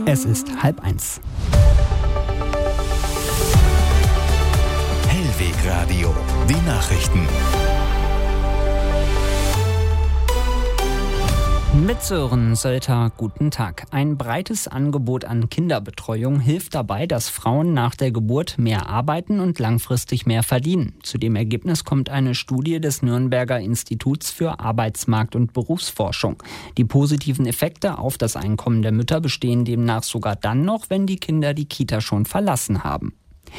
Es ist 12:30. Hellwegradio, die Nachrichten. Mit Sören Sölter, guten Tag. Ein breites Angebot an Kinderbetreuung hilft dabei, dass Frauen nach der Geburt mehr arbeiten und langfristig mehr verdienen. Zu dem Ergebnis kommt eine Studie des Nürnberger Instituts für Arbeitsmarkt- und Berufsforschung. Die positiven Effekte auf das Einkommen der Mütter bestehen demnach sogar dann noch, wenn die Kinder die Kita schon verlassen haben.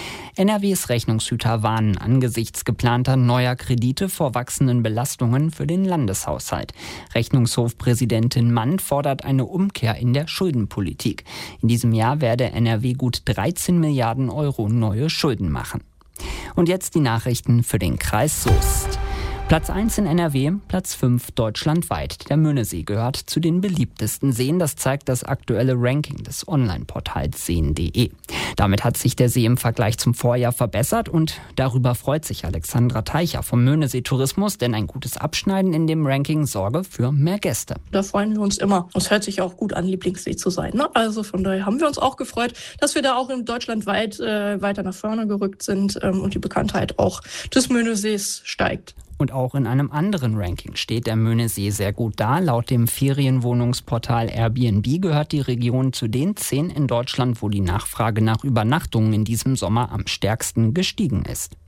NRWs Rechnungshüter warnen angesichts geplanter neuer Kredite vor wachsenden Belastungen für den Landeshaushalt. Rechnungshofpräsidentin Mann fordert eine Umkehr in der Schuldenpolitik. In diesem Jahr werde NRW gut 13 Milliarden Euro neue Schulden machen. Und jetzt die Nachrichten für den Kreis Soest. Platz 1 in NRW, Platz 5 deutschlandweit. Der Möhnesee gehört zu den beliebtesten Seen. Das zeigt das aktuelle Ranking des Online-Portals seen.de. Damit hat sich der See im Vergleich zum Vorjahr verbessert und darüber freut sich Alexandra Teicher vom Möhnesee Tourismus, denn ein gutes Abschneiden in dem Ranking sorge für mehr Gäste. Da freuen wir uns immer. Es hört sich auch gut an, Lieblingssee zu sein, ne? Also von daher haben wir uns auch gefreut, dass wir da auch in Deutschland weiter nach vorne gerückt sind und die Bekanntheit auch des Möhnesees steigt. Und auch in einem anderen Ranking steht der Möhnesee sehr gut da. Laut dem Ferienwohnungsportal Airbnb gehört die Region zu den 10 in Deutschland, wo die Nachfrage nach Übernachtungen in diesem Sommer am stärksten gestiegen ist.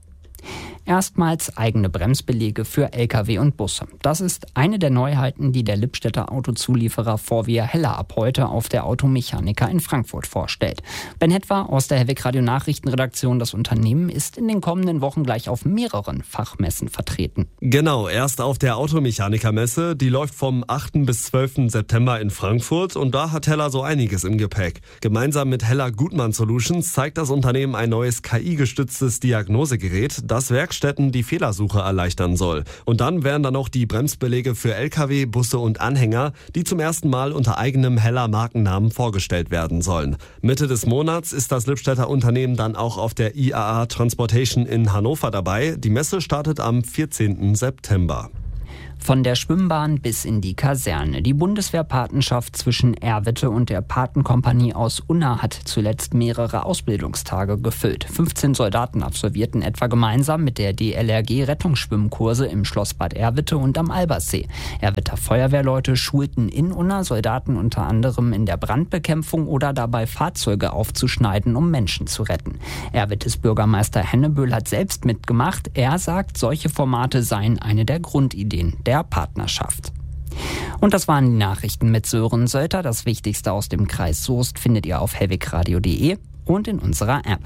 Erstmals eigene Bremsbeläge für Lkw und Busse. Das ist eine der Neuheiten, die der Lippstädter Autozulieferer Forvia Hella ab heute auf der Automechanika in Frankfurt vorstellt. Ben Hetwa aus der Hellwegradio Nachrichtenredaktion. Das Unternehmen ist in den kommenden Wochen gleich auf mehreren Fachmessen vertreten. Genau, erst auf der Automechanikermesse. Die läuft vom 8. bis 12. September in Frankfurt und da hat Hella so einiges im Gepäck. Gemeinsam mit Hella Gutmann Solutions zeigt das Unternehmen ein neues KI-gestütztes Diagnosegerät, das Werkstätten die Fehlersuche erleichtern soll. Und dann wären da noch die Bremsbeläge für Lkw, Busse und Anhänger, die zum ersten Mal unter eigenem Hella Markennamen vorgestellt werden sollen. Mitte des Monats ist das Lippstädter Unternehmen dann auch auf der IAA Transportation in Hannover dabei. Die Messe startet am 14. September. Von der Schwimmbahn bis in die Kaserne. Die Bundeswehrpatenschaft zwischen Erwitte und der Patenkompanie aus Unna hat zuletzt mehrere Ausbildungstage gefüllt. 15 Soldaten absolvierten etwa gemeinsam mit der DLRG Rettungsschwimmkurse im Schlossbad Erwitte und am Albersee. Erwitter Feuerwehrleute schulten in Unna Soldaten unter anderem in der Brandbekämpfung oder dabei Fahrzeuge aufzuschneiden, um Menschen zu retten. Erwittes Bürgermeister Henneböhl hat selbst mitgemacht. Er sagt, solche Formate seien eine der Grundideen der Partnerschaft. Und das waren die Nachrichten mit Sören Sölter. Das Wichtigste aus dem Kreis Soest findet ihr auf hellwegradio.de und in unserer App.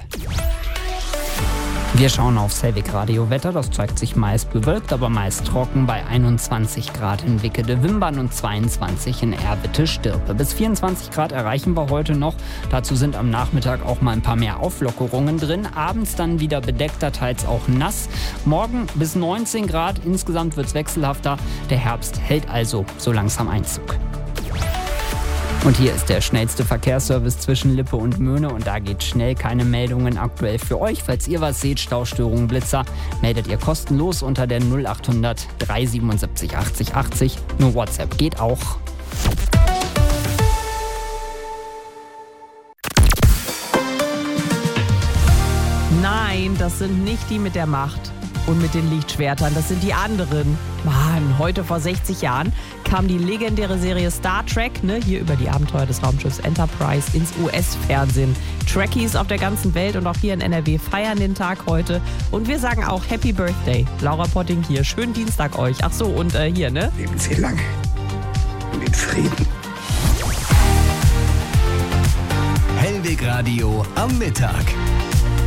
Wir schauen aufs Hellwegradio-Wetter. Das zeigt sich meist bewölkt, aber meist trocken bei 21 Grad in Wickede-Wimbern und 22 in Erwitte-Stirpe. Bis 24 Grad erreichen wir heute noch. Dazu sind am Nachmittag auch mal ein paar mehr Auflockerungen drin. Abends dann wieder bedeckter, teils auch nass. Morgen bis 19 Grad. Insgesamt wird es wechselhafter. Der Herbst hält also so langsam Einzug. Und hier ist der schnellste Verkehrsservice zwischen Lippe und Möhne und da geht schnell, keine Meldungen aktuell für euch. Falls ihr was seht, Staustörungen, Blitzer, meldet ihr kostenlos unter der 0800 377 80 80. Nur WhatsApp geht auch. Nein, das sind nicht die mit der Macht und mit den Lichtschwertern, das sind die anderen. Mann, heute vor 60 Jahren kam die legendäre Serie Star Trek, hier über die Abenteuer des Raumschiffs Enterprise ins US-Fernsehen. Trekkies auf der ganzen Welt und auch hier in NRW feiern den Tag heute. Und wir sagen auch Happy Birthday. Laura Potting hier. Schönen Dienstag euch. Ach so, und hier, Leben Sie lange und in Frieden. Hellwegradio am Mittag.